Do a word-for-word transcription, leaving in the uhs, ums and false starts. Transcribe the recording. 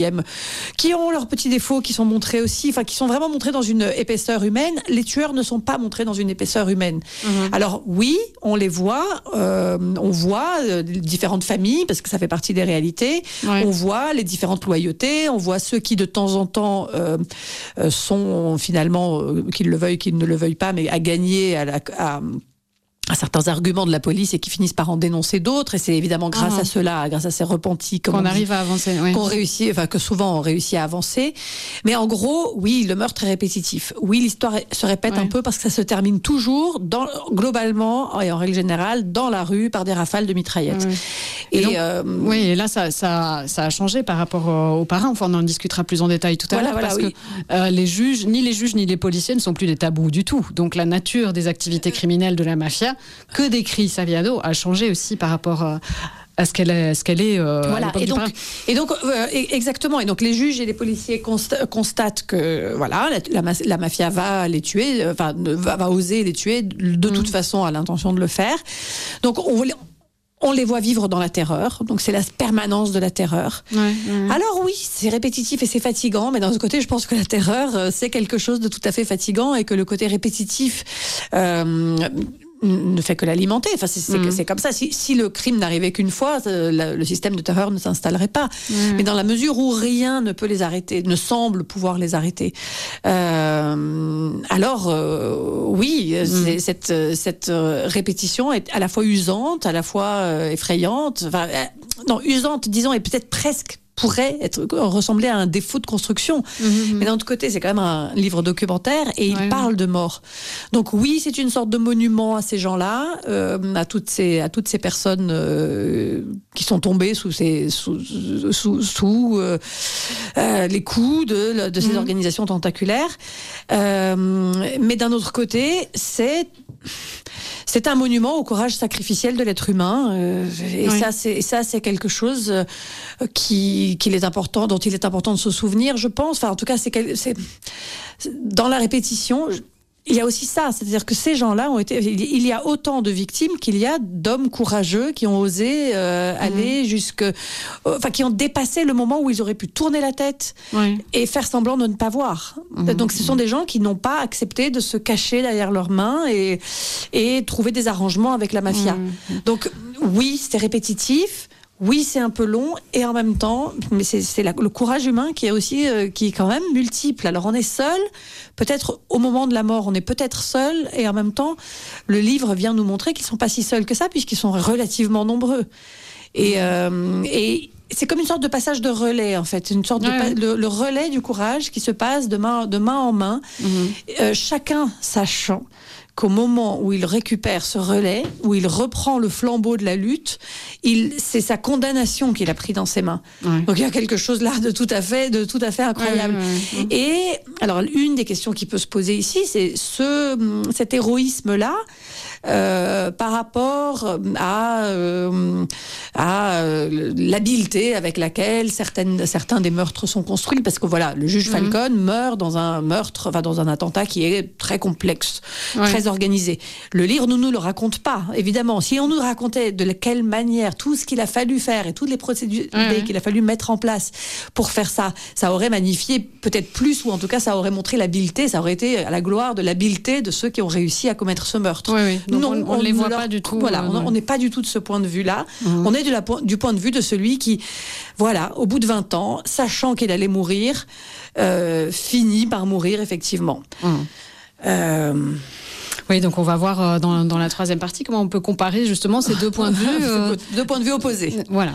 qui ont leurs petits défauts, qui sont montrés aussi, enfin qui sont vraiment montrés dans une épaisseur humaine. Les tueurs ne sont pas montrés dans une épaisseur humaine. Mmh. Alors oui, on les voit, euh, on voit euh, différentes familles, parce que ça fait partie des réalités. Ouais. On voit les différentes loyautés, on voit ceux qui de temps en temps euh, euh, sont finalement, euh, qu'ils le veuillent, qu'ils ne le veuillent pas, mais à gagner à la... À, à certains arguments de la police et qui finissent par en dénoncer d'autres, et c'est évidemment grâce mmh. à cela, grâce à ces repentis comme qu'on on arrive dit, à avancer, oui. qu'on réussit, enfin que souvent on réussit à avancer. Mais en gros, oui, le meurtre est répétitif. Oui, l'histoire se répète ouais. un peu parce que ça se termine toujours, dans, globalement et en règle générale, dans la rue par des rafales de mitraillettes. Ouais. Et, et donc, euh, oui, et là ça, ça, ça a changé par rapport aux parrains. Enfin, on en discutera plus en détail tout à voilà, l'heure voilà, parce oui. que euh, les juges, ni les juges ni les policiers ne sont plus des tabous du tout. Donc la nature des activités criminelles de la mafia, que décrit Saviano, a changé aussi par rapport à, à ce qu'elle est, ce qu'elle est euh, voilà. à l'époque et du donc, parrain. Et donc, euh, exactement. Et donc, les juges et les policiers consta- constatent que voilà, la, la, la mafia va les tuer, enfin, va, va oser les tuer de mmh. toute façon, a l'intention de le faire. Donc, on On les voit vivre dans la terreur, donc c'est la permanence de la terreur. Ouais, ouais. Alors oui, c'est répétitif et c'est fatigant, mais d'un autre côté, je pense que la terreur, c'est quelque chose de tout à fait fatigant et que le côté répétitif euh, ne fait que l'alimenter. Enfin, c'est, c'est, mmh. c'est comme ça. Si, si le crime n'arrivait qu'une fois, le, le système de terreur ne s'installerait pas. Mmh. Mais dans la mesure où rien ne peut les arrêter, ne semble pouvoir les arrêter, euh, alors euh, oui, mmh. c'est, cette, cette répétition est à la fois usante, à la fois euh, effrayante. Enfin, euh, non, usante, disons, et peut-être presque pourrait être, ressembler à un défaut de construction. Mmh. Mais d'un autre côté, c'est quand même un livre documentaire et il ouais. parle de mort. Donc oui, c'est une sorte de monument à ces gens-là, euh, à, toutes ces, à toutes ces personnes euh, qui sont tombées sous, ces, sous, sous, sous euh, euh, les coups de, de ces mmh. organisations tentaculaires. Euh, mais d'un autre côté, c'est... C'est un monument au courage sacrificiel de l'être humain, euh, et oui. ça, c'est, ça, c'est quelque chose euh, qui, qu'il est important, dont il est important de se souvenir, je pense. Enfin, en tout cas, c'est, c'est dans la répétition. Il y a aussi ça, c'est-à-dire que ces gens-là ont été. Il y a autant de victimes qu'il y a d'hommes courageux qui ont osé euh, mmh. aller jusque, euh, enfin, qui ont dépassé le moment où ils auraient pu tourner la tête oui. et faire semblant de ne pas voir. Mmh. Donc, ce sont des gens qui n'ont pas accepté de se cacher derrière leurs mains et et trouver des arrangements avec la mafia. Mmh. Donc, oui, c'était répétitif. Oui, c'est un peu long et en même temps, mais c'est, c'est la, le courage humain qui est aussi, euh, qui est quand même multiple. Alors on est seul, peut-être au moment de la mort, on est peut-être seul et en même temps, le livre vient nous montrer qu'ils sont pas si seuls que ça puisqu'ils sont relativement nombreux. Et, euh, et c'est comme une sorte de passage de relais en fait, une sorte ouais. de le, le relais du courage qui se passe de main, de main en main, mmh. euh, chacun sachant qu'au moment où il récupère ce relais, où il reprend le flambeau de la lutte, il, c'est sa condamnation qu'il a pris dans ses mains. Ouais. Donc il y a quelque chose là de tout à fait, de tout à fait incroyable. Ouais, ouais, ouais. Et alors une des questions qui peut se poser ici, c'est ce, cet héroïsme-là euh, par rapport à, euh, à euh, l'habileté avec laquelle certaines, certains des meurtres sont construits, parce que voilà, le juge mmh. Falcon meurt dans un meurtre, enfin dans un attentat qui est très complexe, ouais. très organisé. Le livre ne nous le raconte pas, évidemment. Si on nous racontait de quelle manière, tout ce qu'il a fallu faire et toutes les procédures mmh. qu'il a fallu mettre en place pour faire ça, ça aurait magnifié peut-être plus, ou en tout cas ça aurait montré l'habileté, ça aurait été à la gloire de l'habileté de ceux qui ont réussi à commettre ce meurtre. Oui, oui. Donc non, on ne les voit leur... pas du tout. Voilà, euh, on n'est pas du tout de ce point de vue-là. Mmh. On est de la, du point de vue de celui qui, voilà, au bout de vingt ans, sachant qu'il allait mourir, euh, finit par mourir effectivement. Mmh. Euh... Oui, donc on va voir dans, dans la troisième partie comment on peut comparer justement ces deux points de vue. Euh... deux points de vue opposés. Voilà.